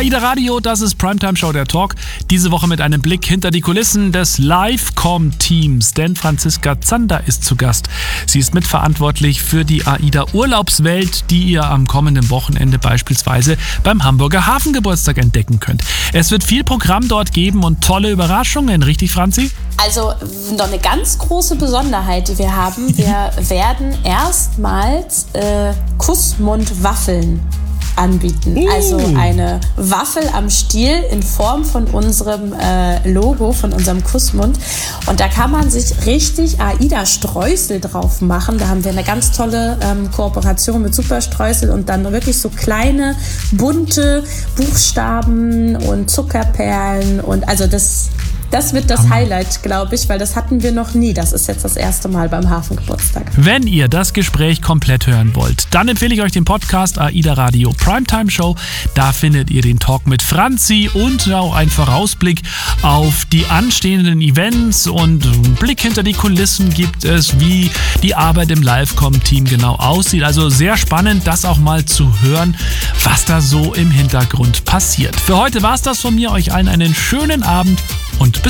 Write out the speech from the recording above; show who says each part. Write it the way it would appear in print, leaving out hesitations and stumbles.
Speaker 1: AIDA Radio, das ist Primetime Show der Talk. Diese Woche mit einem Blick hinter die Kulissen des Livecom-Teams, denn Franziska Zander ist zu Gast. Sie ist mitverantwortlich für die AIDA Urlaubswelt, die ihr am kommenden Wochenende beispielsweise beim Hamburger Hafengeburtstag entdecken könnt. Es wird viel Programm dort geben und tolle Überraschungen, richtig, Franzi?
Speaker 2: Also noch eine ganz große Besonderheit, die wir haben. Wir werden erstmals Kussmund-Waffeln anbieten. Also eine Waffel am Stiel in Form von unserem Logo, von unserem Kussmund. Und da kann man sich richtig AIDA-Streusel drauf machen. Da haben wir eine ganz tolle Kooperation mit Superstreusel und dann wirklich so kleine, bunte Buchstaben und Zuckerperlen. Und also das wird das Highlight, glaube ich, weil das hatten wir noch nie. Das ist jetzt das erste Mal beim Hafengeburtstag.
Speaker 1: Wenn ihr das Gespräch komplett hören wollt, dann empfehle ich euch den Podcast AIDA Radio Primetime Show. Da findet ihr den Talk mit Franzi und auch einen Vorausblick auf die anstehenden Events und einen Blick hinter die Kulissen gibt es, wie die Arbeit im Livecom-Team genau aussieht. Also sehr spannend, das auch mal zu hören, was da so im Hintergrund passiert. Für heute war es das von mir. Euch allen einen schönen Abend und bis